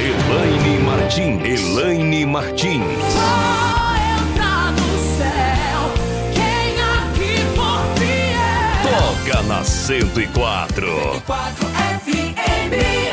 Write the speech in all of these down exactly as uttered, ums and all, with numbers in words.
Elaine Martins. Elaine Martins. Só entra no céu quem aqui for fiel. Toca na cento e quatro. cento e quatro F M.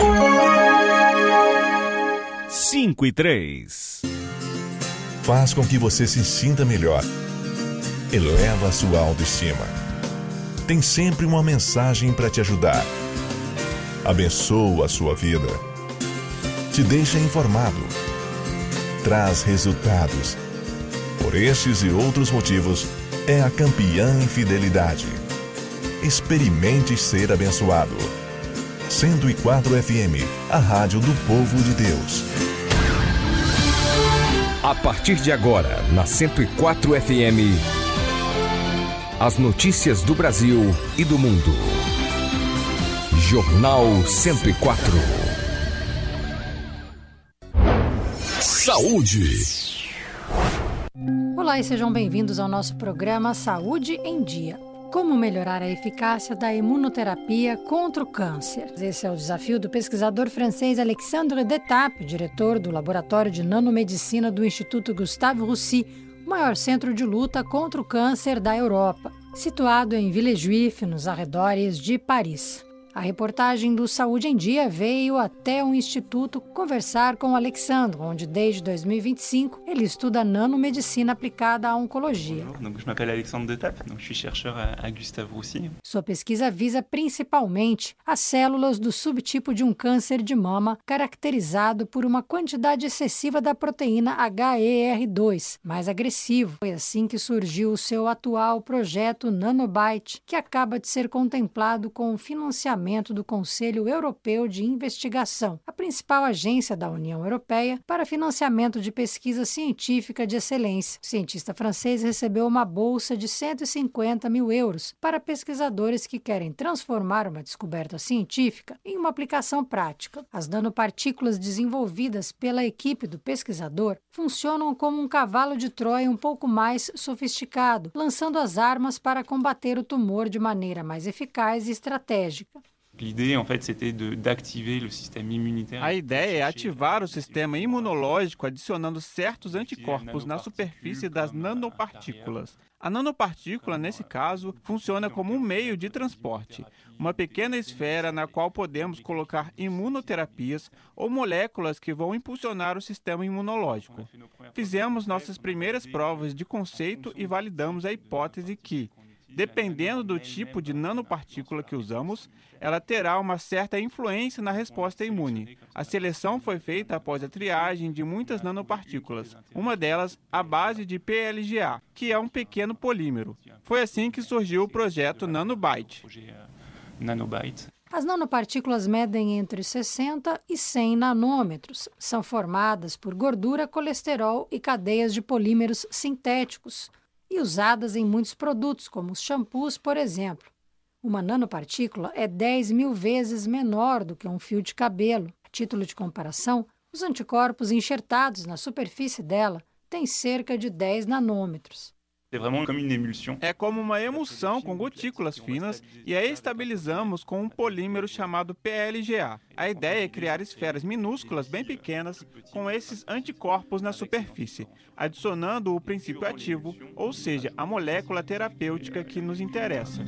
cinco e três. Faz com que você se sinta melhor. Eleva sua autoestima. Tem sempre uma mensagem para te ajudar. Abençoa a sua vida. Te deixa informado. Traz resultados. Por estes e outros motivos, é a campeã em fidelidade. Experimente ser abençoado. cento e quatro F M, a rádio do povo de Deus. A partir de agora, na cento e quatro F M, as notícias do Brasil e do mundo. Jornal cento e quatro. Saúde. Olá e sejam bem-vindos ao nosso programa Saúde em Dia. Como melhorar a eficácia da imunoterapia contra o câncer? Esse é o desafio do pesquisador francês Alexandre Detap, diretor do Laboratório de Nanomedicina do Instituto Gustave Roussy, o maior centro de luta contra o câncer da Europa, situado em Villejuif, nos arredores de Paris. A reportagem do Saúde em Dia veio até o Instituto conversar com o Alexandre, onde desde dois mil e vinte e cinco ele estuda nanomedicina aplicada à oncologia. Bonjour, donc je m'appelle Alexandre Detap, donc je suis chercheur à, à Gustave Roussy. Sua pesquisa visa principalmente as células do subtipo de um câncer de mama caracterizado por uma quantidade excessiva da proteína H E R dois, mais agressivo. Foi assim que surgiu o seu atual projeto Nanobite, que acaba de ser contemplado com o financiamento do Conselho Europeu de Investigação, a principal agência da União Europeia para financiamento de pesquisa científica de excelência. O cientista francês recebeu uma bolsa de cento e cinquenta mil euros para pesquisadores que querem transformar uma descoberta científica em uma aplicação prática. As nanopartículas desenvolvidas pela equipe do pesquisador funcionam como um cavalo de Troia um pouco mais sofisticado, lançando as armas para combater o tumor de maneira mais eficaz e estratégica. L'idée, en fait, c'était de, d'activer le système immunitaire. A ideia é ativar o sistema imunológico adicionando certos anticorpos na superfície das nanopartículas. A nanopartícula, nesse caso, funciona como um meio de transporte, uma pequena esfera na qual podemos colocar imunoterapias ou moléculas que vão impulsionar o sistema imunológico. Fizemos nossas primeiras provas de conceito e validamos a hipótese que, dependendo do tipo de nanopartícula que usamos, ela terá uma certa influência na resposta imune. A seleção foi feita após a triagem de muitas nanopartículas, uma delas à base de P L G A, que é um pequeno polímero. Foi assim que surgiu o projeto Nanobite. As nanopartículas medem entre sessenta e cem nanômetros. São formadas por gordura, colesterol e cadeias de polímeros sintéticos e usadas em muitos produtos, como os shampoos, por exemplo. Uma nanopartícula é dez mil vezes menor do que um fio de cabelo. A título de comparação, os anticorpos enxertados na superfície dela têm cerca de dez nanômetros. É como uma emulsão com gotículas finas e a estabilizamos com um polímero chamado P L G A. A ideia é criar esferas minúsculas bem pequenas com esses anticorpos na superfície, adicionando o princípio ativo, ou seja, a molécula terapêutica que nos interessa.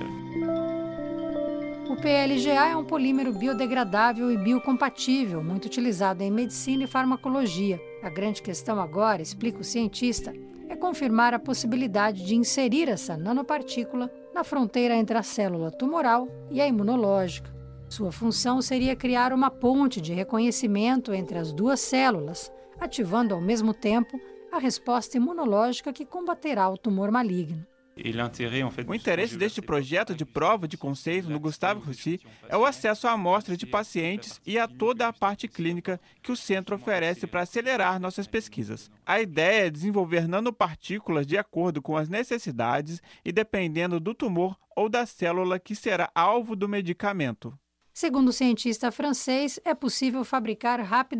O P L G A é um polímero biodegradável e biocompatível, muito utilizado em medicina e farmacologia. A grande questão agora, explica o cientista, é confirmar a possibilidade de inserir essa nanopartícula na fronteira entre a célula tumoral e a imunológica. Sua função seria criar uma ponte de reconhecimento entre as duas células, ativando ao mesmo tempo a resposta imunológica que combaterá o tumor maligno. O interesse deste projeto de prova de conceito no Gustave Roussy é o acesso à amostra de pacientes e a toda a parte clínica que o centro oferece para acelerar nossas pesquisas. A ideia é desenvolver nanopartículas de acordo com as necessidades e dependendo do tumor ou da célula que será alvo do medicamento. Segundo o cientista francês, é possível fabricar rapidamente